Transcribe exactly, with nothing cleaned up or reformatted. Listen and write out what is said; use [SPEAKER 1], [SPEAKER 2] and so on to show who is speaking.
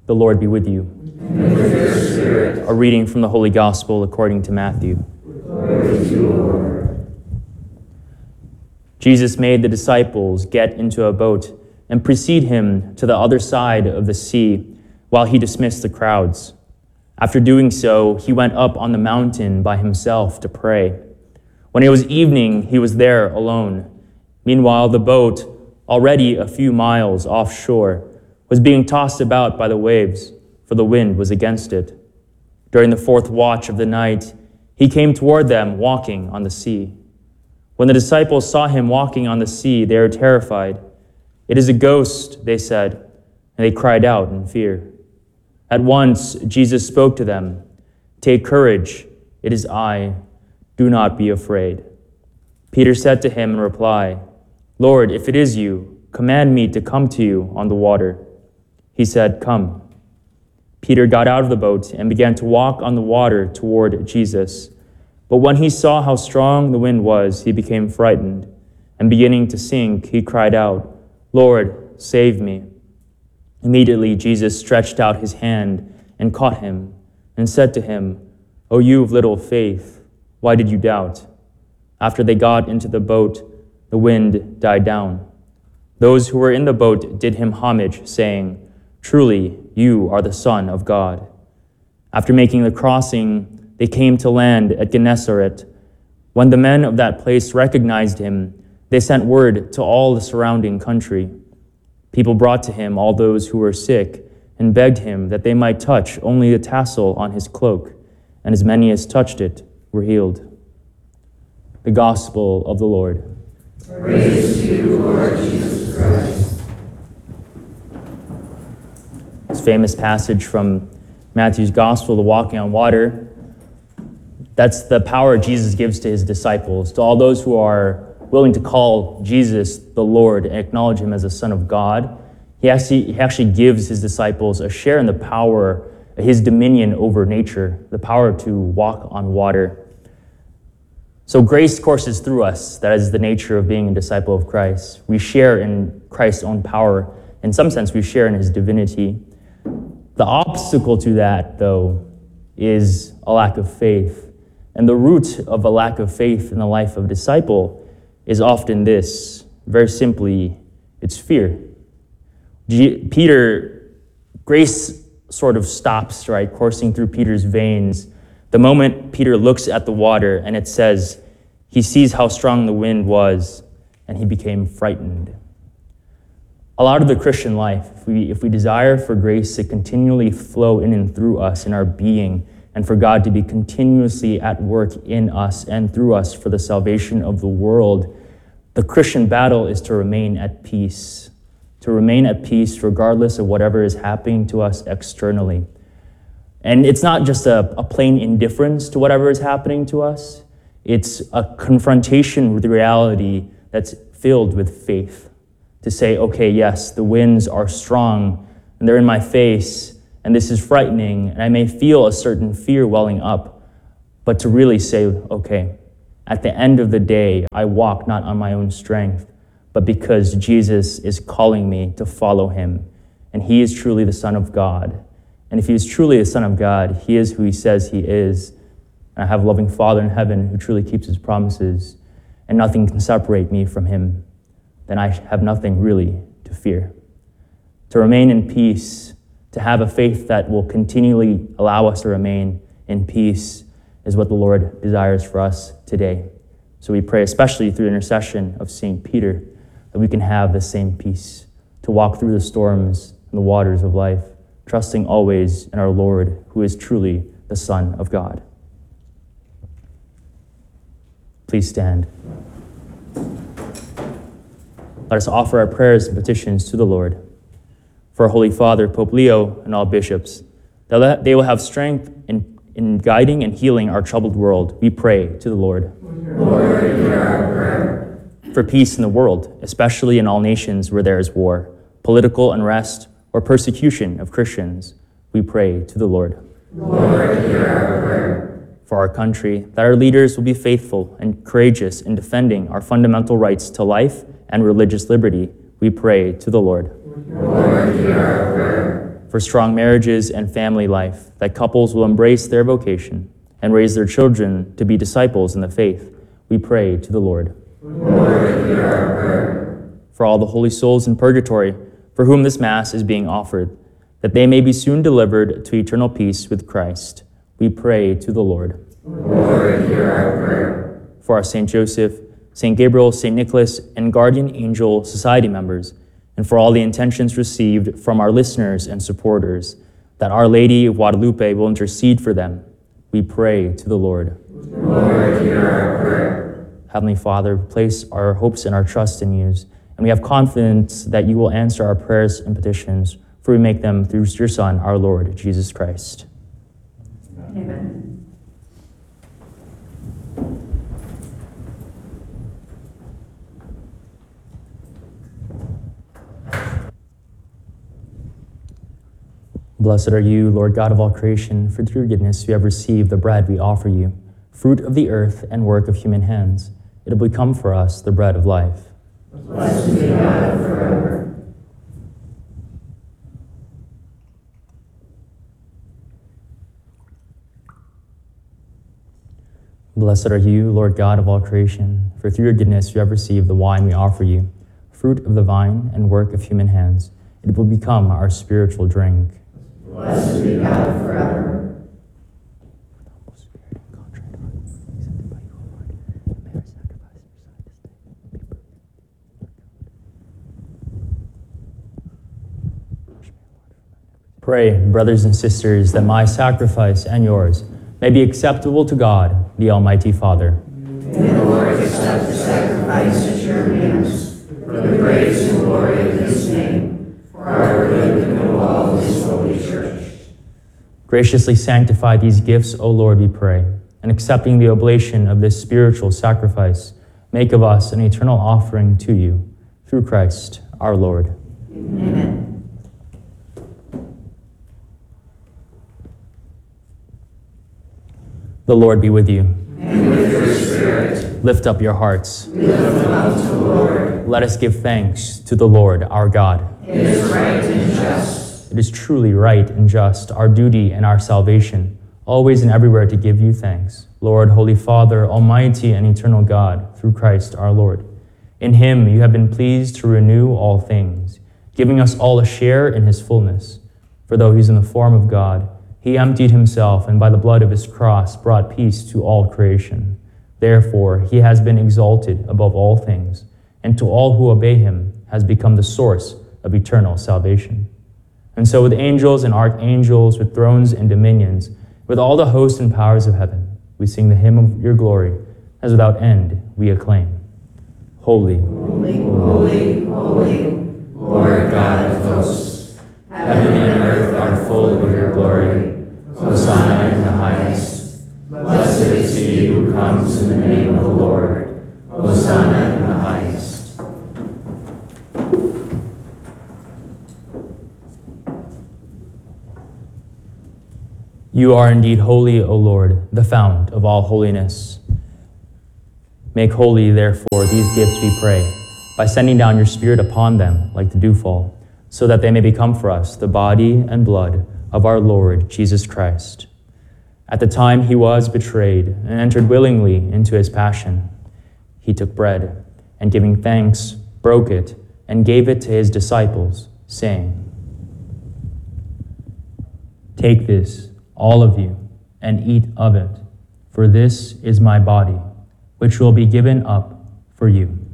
[SPEAKER 1] The Lord be with you.
[SPEAKER 2] And with your spirit.
[SPEAKER 1] A reading from the Holy Gospel according to Matthew.
[SPEAKER 2] Glory to you, Lord.
[SPEAKER 1] Jesus made the disciples get into a boat and precede him to the other side of the sea while he dismissed the crowds. After doing so, he went up on the mountain by himself to pray. When it was evening, he was there alone. Meanwhile, the boat, already a few miles offshore, was being tossed about by the waves, for the wind was against it. During the fourth watch of the night, he came toward them walking on the sea. When the disciples saw him walking on the sea, they were terrified. "It is a ghost," they said, and they cried out in fear. At once, Jesus spoke to them. "Take courage, it is I. Do not be afraid." Peter said to him in reply, "Lord, if it is you, command me to come to you on the water." He said, "Come." Peter got out of the boat and began to walk on the water toward Jesus. But when he saw how strong the wind was, he became frightened, and beginning to sink, he cried out, "Lord, save me." Immediately Jesus stretched out his hand and caught him, and said to him, "O you of little faith, why did you doubt?" After they got into the boat, the wind died down. Those who were in the boat did him homage, saying, "Truly, you are the Son of God." After making the crossing, they came to land at Gennesaret. When the men of that place recognized him, they sent word to all the surrounding country. People brought to him all those who were sick and begged him that they might touch only the tassel on his cloak, and as many as touched it were healed. The Gospel of the Lord.
[SPEAKER 2] Praise to you, Lord Jesus Christ.
[SPEAKER 1] This famous passage from Matthew's Gospel, the walking on water, that's the power Jesus gives to his disciples, to all those who are willing to call Jesus the Lord and acknowledge him as the Son of God. He actually, he actually gives his disciples a share in the power, his dominion over nature, the power to walk on water. So grace courses through us. That is the nature of being a disciple of Christ. We share in Christ's own power. In some sense, we share in his divinity. The obstacle to that, though, is a lack of faith. And the root of a lack of faith in the life of a disciple is often this. Very simply, it's fear. G- Peter, grace sort of stops, right, coursing through Peter's veins the moment Peter looks at the water, and it says he sees how strong the wind was, and he became frightened. A lot of the Christian life, if we, if we desire for grace to continually flow in and through us in our being, and for God to be continuously at work in us and through us for the salvation of the world, the Christian battle is to remain at peace, to remain at peace regardless of whatever is happening to us externally. And it's not just a, a plain indifference to whatever is happening to us. It's a confrontation with reality that's filled with faith. To say, okay, yes, the winds are strong, and they're in my face, and this is frightening, and I may feel a certain fear welling up, but to really say, okay, at the end of the day, I walk not on my own strength, but because Jesus is calling me to follow him, and he is truly the Son of God. And if he is truly the Son of God, he is who he says he is. And I have a loving Father in heaven who truly keeps his promises, and nothing can separate me from him. Then I have nothing really to fear. To remain in peace, to have a faith that will continually allow us to remain in peace is what the Lord desires for us today. So we pray, especially through the intercession of Saint Peter, that we can have the same peace, to walk through the storms and the waters of life, trusting always in our Lord, who is truly the Son of God. Please stand. Let us offer our prayers and petitions to the Lord. For our Holy Father, Pope Leo, and all bishops, that they will have strength in, in guiding and healing our troubled world, we pray to the Lord.
[SPEAKER 2] Lord, hear our prayer.
[SPEAKER 1] For peace in the world, especially in all nations where there is war, political unrest, or persecution of Christians, we pray to the Lord.
[SPEAKER 2] Lord, hear our prayer.
[SPEAKER 1] For our country, that our leaders will be faithful and courageous in defending our fundamental rights to life and religious liberty, we pray to the Lord.
[SPEAKER 2] Lord, hear our prayer.
[SPEAKER 1] for strong marriages and family life, that couples will embrace their vocation and raise their children to be disciples in the faith. We pray to the Lord.
[SPEAKER 2] Lord, hear our prayer.
[SPEAKER 1] For all the holy souls in purgatory, for whom this Mass is being offered, that they may be soon delivered to eternal peace with Christ, we pray to the Lord.
[SPEAKER 2] Lord, hear our prayer.
[SPEAKER 1] For our Saint Joseph, Saint Gabriel, Saint Nicholas, and Guardian Angel Society members, and for all the intentions received from our listeners and supporters, that Our Lady of Guadalupe will intercede for them, we pray to the Lord.
[SPEAKER 2] Lord, hear our prayer.
[SPEAKER 1] Heavenly Father, we place our hopes and our trust in you, and we have confidence that you will answer our prayers and petitions, for we make them through your Son, our Lord, Jesus Christ.
[SPEAKER 2] Amen.
[SPEAKER 1] Blessed are you, Lord God of all creation, for through your goodness you have received the bread we offer you, fruit of the earth and work of human hands. It will become for us the bread of life.
[SPEAKER 2] Blessed be God forever.
[SPEAKER 1] Blessed are you, Lord God of all creation, for through your goodness you have received the wine we offer you, fruit of the vine and work of human hands. It will become our spiritual drink.
[SPEAKER 2] Blessed be God forever. Pray, brothers and sisters, that my sacrifice and yours may be acceptable to God, the Almighty Father. May the Lord accept the sacrifice at your hands, for the praise and glory of his name, for our good and of all his holy church.
[SPEAKER 1] Graciously sanctify these gifts, O Lord, we pray, and accepting the oblation of this spiritual sacrifice, make of us an eternal offering to you, through Christ our Lord.
[SPEAKER 2] Amen.
[SPEAKER 1] The Lord be with you.
[SPEAKER 2] And with your spirit.
[SPEAKER 1] Lift up your hearts.
[SPEAKER 2] We lift them up to the Lord.
[SPEAKER 1] Let us give thanks to the Lord our God.
[SPEAKER 2] It is right and just.
[SPEAKER 1] It is truly right and just, our duty and our salvation, always and everywhere to give you thanks, Lord, Holy Father, Almighty and eternal God, through Christ our Lord. In him you have been pleased to renew all things, giving us all a share in his fullness. For though he is in the form of God, he emptied himself and by the blood of his cross brought peace to all creation. Therefore he has been exalted above all things, and to all who obey him has become the source of eternal salvation. And so with angels and archangels, with thrones and dominions, with all the hosts and powers of heaven, we sing the hymn of your glory, as without end we acclaim. Holy,
[SPEAKER 2] Holy, holy, holy, Lord God of hosts, heaven and earth are full of your glory. Hosanna in the highest. Blessed is he who comes in the name of the Lord. Hosanna in the highest.
[SPEAKER 1] you are indeed holy, O Lord, the fount of all holiness. Make holy, therefore, these gifts, we pray, by sending down your Spirit upon them like the dewfall, so that they may become for us the body and blood of our Lord Jesus Christ. At the time he was betrayed and entered willingly into his passion, he took bread, and giving thanks, broke it, and gave it to his disciples, saying, "Take this, all of you, and eat of it, for this is my body, which will be given up for you."